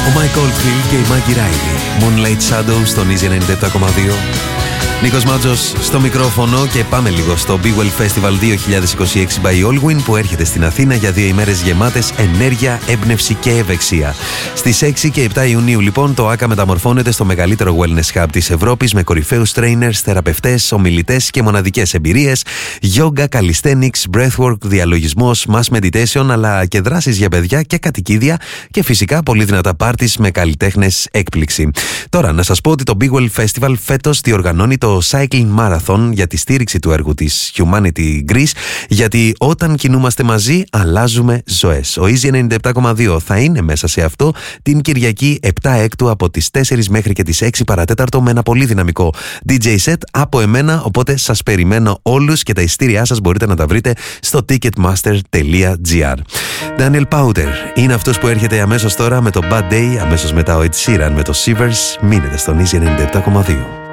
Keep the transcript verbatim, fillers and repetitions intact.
Ο Mike Oldfield και η Maggie Riley. Moonlight Shadows στον Easy ενενήντα επτά κόμμα δύο. Νίκος Μάτζος στο μικρόφωνο και πάμε λίγο στο Big Well Festival δύο χιλιάδες είκοσι έξι by Allwyn που έρχεται στην Αθήνα για δύο ημέρες γεμάτες ενέργεια, έμπνευση και ευεξία. Στις έξι και επτά Ιουνίου λοιπόν το ΆΚΑ μεταμορφώνεται στο μεγαλύτερο wellness hub της Ευρώπης με κορυφαίους trainers, θεραπευτές, ομιλητές και μοναδικές εμπειρίες, yoga, calisthenics, breathwork, διαλογισμός, mass meditation αλλά και δράσεις για παιδιά και κατοικίδια και φυσικά πολύ δυνατά πάρτις με καλλιτέχνες έκπληξη. Τώρα να σας πω ότι το Big Well Festival φέτος διοργανώνει το το Cycling Marathon για τη στήριξη του έργου της Humanity Greece, γιατί όταν κινούμαστε μαζί αλλάζουμε ζωές. Ο Easy ενενήντα επτά κόμμα δύο θα είναι μέσα σε αυτό την Κυριακή επτά Έκτου από τις τέσσερις μέχρι και τις έξι παρατέταρτο με ένα πολύ δυναμικό ντι τζέι set από εμένα, οπότε σας περιμένω όλους και τα ειστήριά σας μπορείτε να τα βρείτε στο ticketmaster τελεία gr. Daniel Powder είναι αυτός που έρχεται αμέσως τώρα με το Bad Day, αμέσως μετά ο Ed Sheeran με το Shivers. Μείνετε στον Easy ενενήντα επτά κόμμα δύο.